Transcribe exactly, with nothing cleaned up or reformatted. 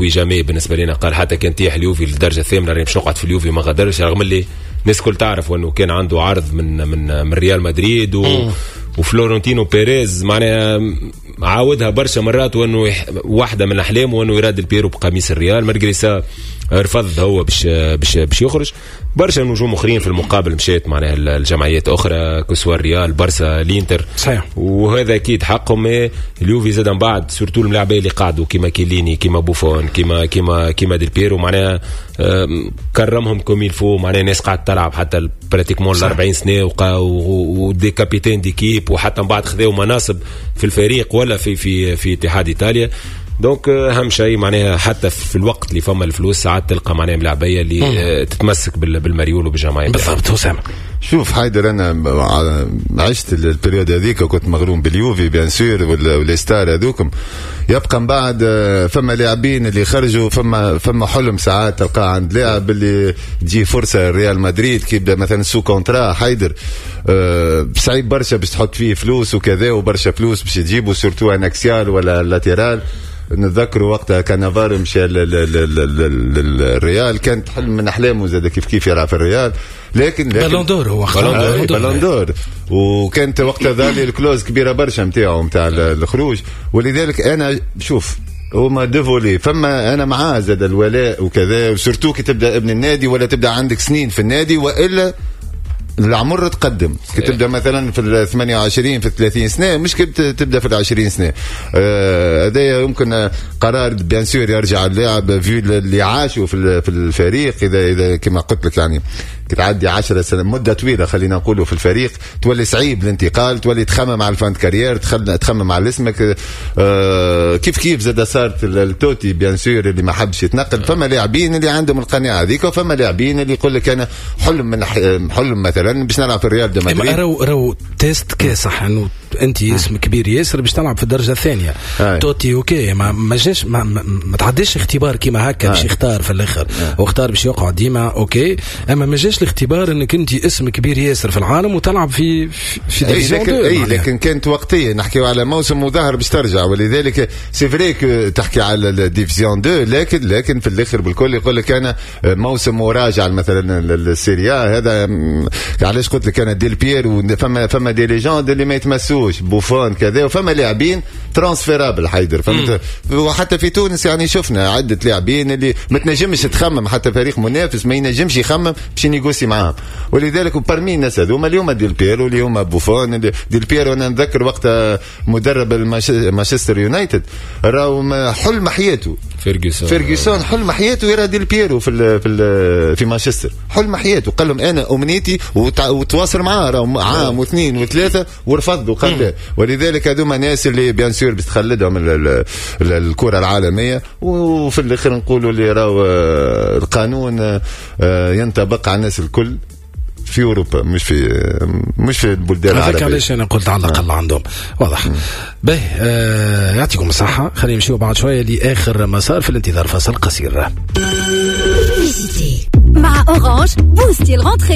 جامي بالنسبه لنا. قال حتى كان تيح اليوفي للدرجه الثامنه راني باش نقعد في اليوفي ما غادرش، رغم اللي الناس كل تعرف انه كان عنده عرض من من من ريال مدريد و وفلورنتينو بيريز معناها عاودها برشا مرات وانه يح... واحده من احلامه وانه يراد البيرو بقميص الريال. مرقريسا رفض هو باش باش باش يخرج. برشا نجوم اخرين في المقابل مشيت معناها الجمعيات اخرى كسوا الريال برشا الانتر صحيح، وهذا اكيد حقهم. اليوفي زاد من بعد سورتو الملاعبيه اللي قعدوا كيما كيليني كيما بوفون كيما كيما كيما ديل بيرو معناها كرمهم كوم يلفو. معناها ناس قاعد تلعب حتى براتيكمون ل أربعين سنه ودي كابيتان ديكيب وحتى من بعد خذوا مناصب في الفريق ولا في في في اتحاد ايطاليا. دونك اهم شيء معناها حتى في الوقت اللي فما الفلوس ساعات تلقى معناها ملاعبيه اللي مم. تتمسك بالمريول وبالجماعيه. بالضبط. وسام شوف حيدر، انا عشت البريود هذيك وكنت مغروم باليوفي بيان سور والستار هذوكم. يبقى من بعد فما لاعبين اللي خرجوا، فما فما حلم ساعات تلقاه عند لاعب اللي تجي فرصه ريال مدريد كي يبدا مثلا سو كونترا حيدر أه صعيب برشا باش تحط فيه فلوس وكذا وبرشا فلوس باش تجيبوا سورتو ان اكسيال ولا لاتيرال. نتذكروا وقتها كانافار مشى للريال، كانت حلم من احلامه زاد كيف كيف يلعب في الريال. لكن بالون دور هو بالون دور، وكانت وقتها ذالي الكلوز كبيره برشا نتاعو نتاع الخروج. ولذلك انا شوف هما ديفولي فما انا معاه زاد الولاء وكذا، وسورتو كي تبدا ابن النادي ولا تبدا عندك سنين في النادي، والا العمر تقدم كي تبدا مثلا في ال ثمانية وعشرين في ثلاثين سنه، مش كي تبدا في العشرين سنه. هذا آه يمكن قرار بيان سور يرجع اللاعب في اللي عاشوا في الفريق. اذا اذا كما قلت لك يعني كي تعدي عشرة سنة مده طويله خلينا نقولوا في الفريق، تولي صعيب الانتقال، تولي تخمم على الفان كارير، تخمم على اسمك. آه كيف كيف زاد صارت التوتي بيان سور اللي ما حبش يتنقل. فما لاعبين اللي عندهم القناعه هذيك، وفما لاعبين اللي يقول لك انا حلم من حلم مثلا باش نلعب في الريال دو مدريد. راهو راهو تيست كاسح انه انت اسم كبير ياسر باش تلعب في الدرجه الثانيه. توتي اوكي ما ما جاش ما, ما, ما تعديش اختبار كيما هكا باش يختار في الاخر، واختار باش يقعد ديما اوكي. اما ما جاش الاختبار انك انت اسم كبير ياسر في العالم وتلعب في في ديفيزيون اي, أي لكن كانت وقتيه نحكيو على موسم وظاهر باش ترجع. ولذلك سي فريك تحكي على الديفيزيون اثنين، لكن لكن في الاخر بالكل يقول لك انا موسم وراجع مثلا السيريا. هذا علاش قلت لك انا ديل بير وفما فما دي ليجوند اللي ما يتمسوش بوفون كذا، وفما لاعبين ترانسفيرابل حيدر فهمت. وحتى في تونس يعني شفنا عده لاعبين اللي ما تنجمش تخمم، حتى فريق منافس ما ينجمش يخمم باش ينيغوسي معاهم. ولذلك وبرمي الناس هذوما اليوم ديل بيرو اليوم بوفون. ديل بيرو انا نذكر وقتها مدرب مانشستر يونايتد راهو حلم حياته فيرجسون فيرجسون حلم حياته يرى ديل بيرو في ال في ال في مانشستر. حلم حياته قال لهم انا امنيتي وتواصل معاه راهو عام واثنين وثلاثه ورفضوا قال. ولذلك هذوما ناس اللي بيان سور بتخلدهم الكره العالميه، وفي الاخر نقولوا اللي راهو القانون ينطبق على الناس الكل في اوروبا مش في مش في البلدان العربيه. هذاك علاش انا قلت على الاقل عندهم واضح. باهي آه يعطيكم الصحه. خلينا نمشيو بعد شويه لاخر مسار في الانتظار، فاصل قصير. مع اورانج بوستي الغونتري.